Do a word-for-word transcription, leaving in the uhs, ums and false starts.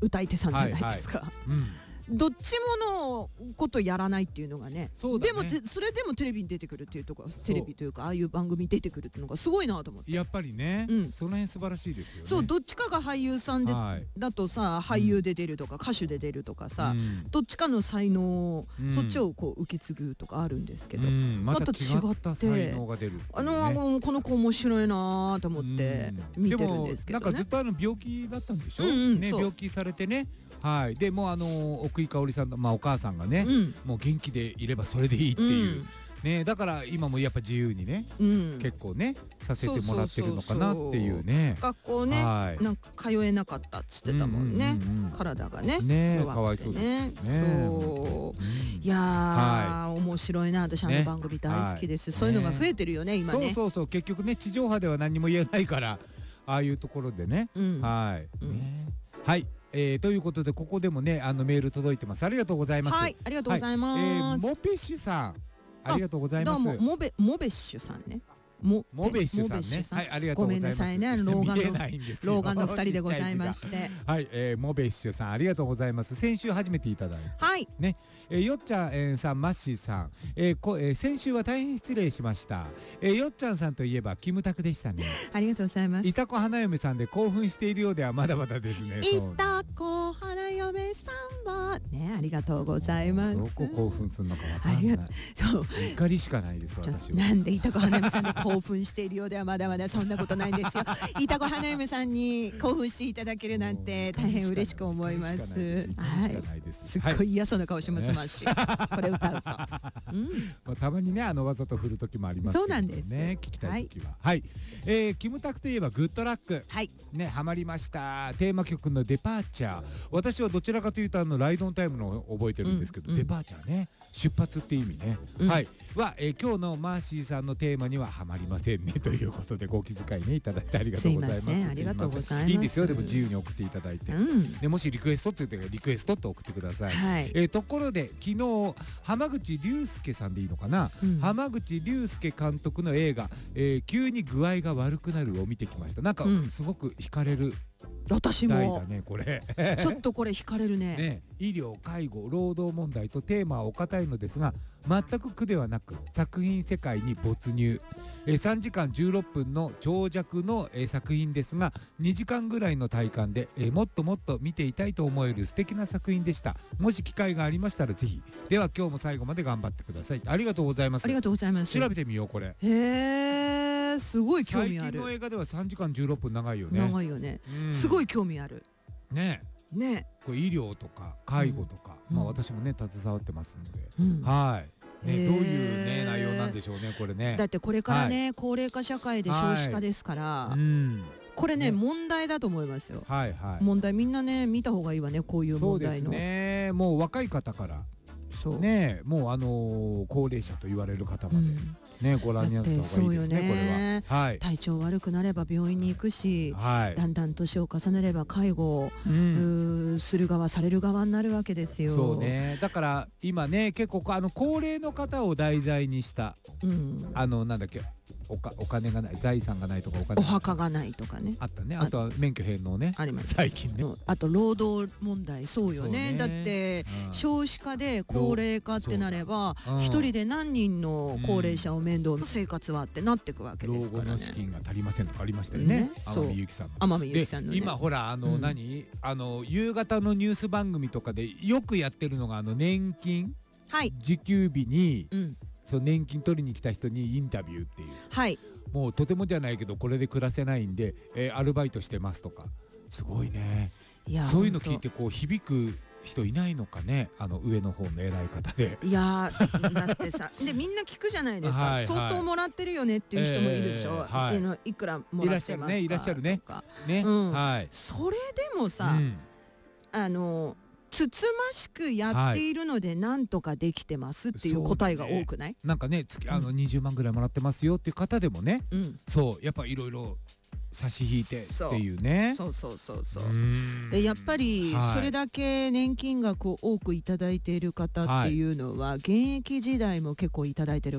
歌い手さんじゃないですか、 はいはい、うんどっちものことやらないっていうのがね、 そうだね。 でもてそれでもテレビに出てくるっていうところ、テレビというかああいう番組に出てくるっていうのがすごいなと思って。 やっぱりね、うん、その辺素晴らしいですよね。 そう、どっちかが俳優さんで、はい、だとさ俳優で出るとか、うん、歌手で出るとかさ、うん、どっちかの才能、うん、そっちをこう受け継ぐとかあるんですけど、うん、 また違った才能が出るっていうね、 あのこの子面白いなと思って見てるんですけどね。 でもなんかずっとあの病気だったんでしょ、うんうん、ね、病気されてね、はい、でもうあの奥井香織さんの、まあ、お母さんがね、うん、もう元気でいればそれでいいっていう、うんね、だから今もやっぱ自由にね、うん、結構ねさせてもらってるのかなっていうね。 学校ね、はい、なんか通えなかったっつってたもんね、うんうんうん、体がねねかわいそうですね。 そう、うん、いやー、はい、面白いな、私あの番組大好きです、ね、そういうのが増えてるよね今ね。 そうそうそう、結局ね地上波では何も言えないからああいうところでね、うん、はい、うん、ね、はい、えー、ということでここでもねあのメール届いてます。ありがとうございます。 はい、ありがとうございます、はい、えー、モペッシュさんありがとうございます。 どうもモベモベッシュさんね。モモベッシュさんね。はい、ありがとうございます。 ごめんなさいね、老眼の老眼の二人でございまして。 はい、えー、モベッシュさんありがとうございます。先週初めていただいて、 はいね、えー、よっちゃん、えー、さん、マッシーさん、えーこえー、先週は大変失礼しました。えー、よっちゃんさんといえばキムタクでしたね。 ありがとうございます。 いたこ花嫁さんで興奮しているようではまだまだですね。 いたこ花嫁さんはね、ありがとうございます。 どこ興奮するのかわからない。そう怒りしかないです私は。 なんでいたこ花嫁さんで興奮しているようではまだまだそんなことないんですよ。いたこ花嫁さんに興奮していただけるなんて大変嬉しく思います。はい、すっごい嫌そうな顔しますし、これ歌うと、 うん、たまにねあのわざと振る時もありますけどね。そうなんですね、聞きたい時は。はい、えー、キムタクといえばグッドラック、はい、ね、ハマりました。テーマ曲のデパーチャー、私はどちらかというとあのライドオンタイムの覚えてるんですけど、うん、デパーチャーね、出発っていう意味ね、うん、はいは、えー、今日のマーシーさんのテーマにはハマりませんねということでご気遣いねいただいてありがとうございます。 すいません、ありがとうございます。 いいんですよ、でも自由に送っていただいて、うん、でもしリクエストって言ってリクエストって送ってください。はい、えー、ところで昨日浜口竜介さんでいいのかな、うん、浜口竜介監督の映画、えー、急に具合が悪くなるを見てきました。なんかすごく惹かれる、うん、 私もね、これちょっとこれ惹かれる ね, ね。医療介護労働問題とテーマはお堅いのですが全く苦ではなく作品世界に没入、えー、さんじかんじゅうろっぷんの長尺の、えー、作品ですがにじかんぐらいの体感で、えー、もっともっと見ていたいと思える素敵な作品でした。もし機会がありましたらぜひ。では今日も最後まで頑張ってください。ありがとうございます。 ありがとうございます。 調べてみようこれ。 へー、すごい興味ある。 最近の映画ではさんじかんじゅうろっぷん長いよね。 長いよね、うん、すごい興味あるねえね、 これ医療とか介護とか、うん、まあ私もね携わってますので、うん、はいね、どういうね内容なんでしょうねこれね。 だってこれからね、はい、高齢化社会で少子化ですから、はい、うん、これね、ね、問題だと思いますよ。はいはい、問題みんなね見た方がいいわね、こういう問題の。 そうですね、もう若い方からそうね、もうあのー、高齢者と言われる方まで、うんね、ご覧になった方がいいですね、これは。はい、体調悪くなれば病院に行くし、はい、だんだん年を重ねれば介護を、うん、する側される側になるわけですよ。 そうね、だから今ね結構あの高齢の方を題材にした、うん、あのなんだっけお, かお金がない財産がないとかお金お墓がないとかねあったね。あとは免許返納ねあります最近ね。 あと労働問題、そうよ ね, ねだって、うん、少子化で高齢化ってなれば一、うん、人で何人の高齢者を面倒の生活はってなってくわけですからね。 老後の資金が足りませんとかありましたよね、天海祐希さんの。 天海祐希さんの、ね、 今ほらあの、うん、何あの夕方のニュース番組とかでよくやってるのがあの年金、はい、受給日に、うん、そう年金取りに来た人にインタビューっていう、はい、もうとてもじゃないけどこれで暮らせないんで、えー、アルバイトしてますとか。すごいね。いやそういうの聞いてこう響く人いないのかね、あの上の方の偉い方で。 いやだってさでみんな聞くじゃないですか、はい、相当もらってるよねっていう人もいるでしょ、えーはい、のいくらもらってますかいらっしゃるねいらっしゃるねね、 うん、はい、それでもさ、うん、あのつつましくやっているのでなんとかできてますっていう答えが多くない？ ね、なんかね月あのにじゅうまんぐらいもらってますよっていう方でもね、うん、そうやっぱいろいろ差し引いてっていうね。 そうそうそうそうそう。やっぱりそれだけ年金額を多くいただいている方っていうのは現役時代も結構いただいてる